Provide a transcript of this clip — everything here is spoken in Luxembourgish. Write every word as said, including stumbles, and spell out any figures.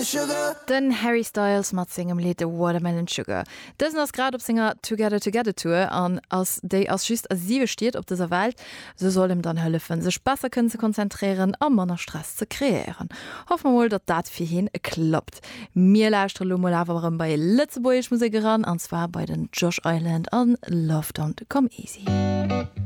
sugar. Den Harry Styles mat singem Lied The Watermelon Sugar. Dëssen ass grad op Singer Together Together Tour an ass déi as schüst as sie steet op dieser Welt, so soll ihm dann hëllefen sech besser können ze konzentrieren am manner Stress ze kreieren. Hoffen wir wohl, dat dat fir hin klappt. Mir lauschte Lomolawerem bei Lützeburgisch Musik ran, an zwar bei den Josh Island an Love Don't Come Easy.